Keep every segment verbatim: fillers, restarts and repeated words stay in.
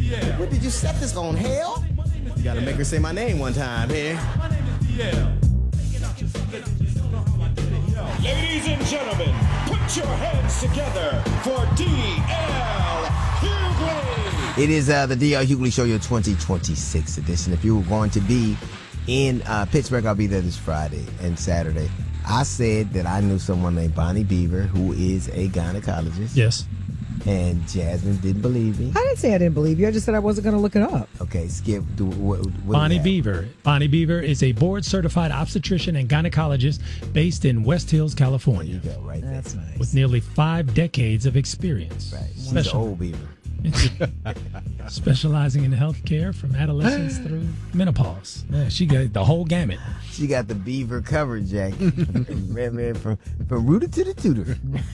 What did you set this on, hell? You gotta make her say my name one time here. Ladies and gentlemen, put your hands together for D L Hughley. It is uh, the D L Hughley Show, your twenty twenty-six edition. If you were going to be in uh, Pittsburgh, I'll be there this Friday and Saturday. I said that I knew someone named Bonnie Beaver, who is a gynecologist. Yes. And Jasmine didn't believe me. I didn't say I didn't believe you. I just said I wasn't going to look it up. Okay, Skip. Do, what, what Bonnie Beaver. Bonnie Beaver is a board-certified obstetrician and gynecologist based in West Hills, California. There you go, right That's there. nice. With nearly five decades of experience. Right. She's Special, an old beaver. specializing in health care from adolescence through menopause. Yeah, she got the whole gamut. She got the beaver coverage, Jack. man, man, from, from rooter to the tutor.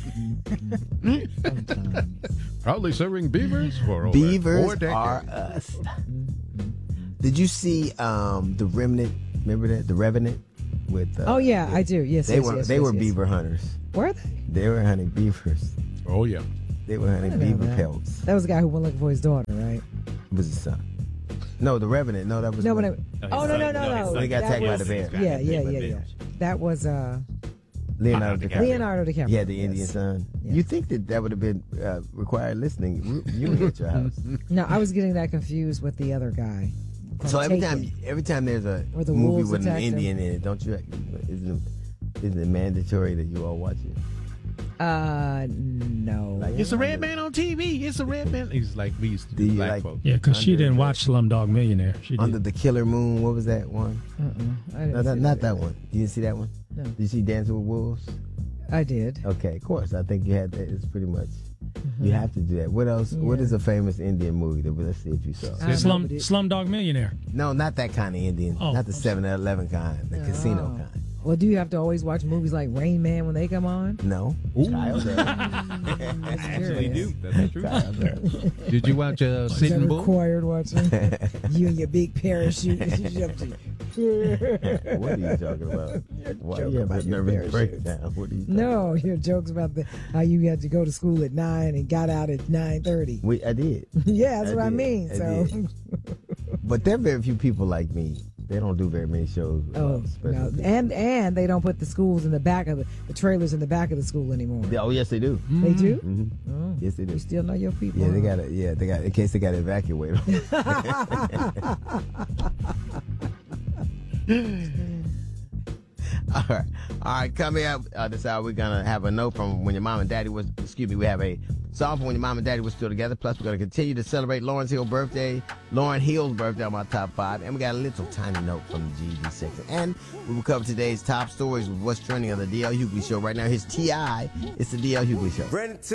Proudly serving beavers for over Beavers four decades. are us. Did you see um, the Remnant? Remember that? The Revenant? With, uh, Oh, yeah, I do. Yes, They yes, were yes, they yes, were yes. beaver hunters. Were they? They were hunting beavers. Oh, yeah. They were hunting I know beaver that. pelts. That was the guy who went looking for his daughter, right? It was his son. No, the Revenant. No, that was. No, but when- I, oh no, no, no, no. When he got That attacked by was- the bear. Yeah, yeah, yeah, yeah. That was uh, Leonardo DiCaprio. Leonardo DiCaprio. Yeah, the yes. Indian son. Yeah. You think that that would have been uh, required listening? You were at your house. No, I was getting that confused with the other guy. from So every Taken. time, every time there's a Or the movie wolves with an attacked him. Indian in it, don't you? Isn't it, isn't it mandatory that you all watch it? Uh, no. Like, It's a red man on T V. It's a red man. He's like we used to Do do you black like- folks. Yeah, because she Under didn't the- watch Slumdog Millionaire. She Under did. the Killer Moon, what was that one? Uh-uh. I didn't No, that, see not that one. You didn't see that one? No. Did you see Dancing with Wolves? I did. Okay, of course. I think you had that. It's pretty much. You have to do that. What else? What Yeah. is a famous Indian movie? That, let's see if you saw. I Slum, know, but it- Slumdog Millionaire. No, not that kind of Indian. Oh, not the I'm seven eleven kind. The casino Oh. kind. Well, do you have to always watch movies like Rain Man when they come on? No. Child does. That's Actually, curious. do. That's true. Child does. Did you watch uh, Is that Sitting Bull? required watching? You and your big parachute. You jump to- What are you talking about? Why joking you have about a your nervous parachutes. breakdown? What are you talking No, your jokes about the how you had to go to school at nine and got out at nine thirty. We, I did. Yeah, that's I what I did. mean. I So, did. But there are very few people like me. They don't do very many shows. with, oh, uh, special no. people. and and they don't put the schools in the back of the, the trailers in the back of the school anymore. Oh, yes, they do. They do. hmm Oh, Yes, they do. you still know your people. Yeah, they huh? got it. Yeah, they got in case they got to evacuate them. All right, all right. Coming up uh, this hour, we're gonna have a note from when your mom and daddy was. Excuse me, we have a song from when your mom and daddy were still together. Plus, we're gonna continue to celebrate Lawrence Hill's birthday, Lauren Hill's birthday on my top five, and we got a little tiny note from the G E D section. And we will cover today's top stories with what's trending on the D L Hughley Show. Right now, here's T I It's the D L Hughley Show.